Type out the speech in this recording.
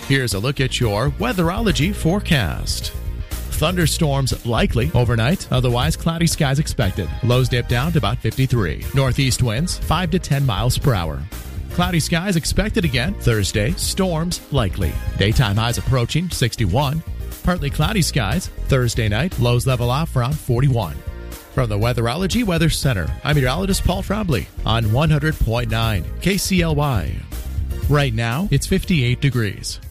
Here's a look at your Weatherology forecast. Thunderstorms likely overnight, otherwise cloudy skies expected. Lows dip down to about 53. Northeast winds 5 to 10 miles per hour. Cloudy skies expected again Thursday. Storms likely. Daytime highs approaching 61. Partly cloudy skies Thursday night. Lows level off around 41. From the Weatherology Weather Center, I'm meteorologist Paul Trombley on 100.9 KCLY. Right now, it's 58 degrees.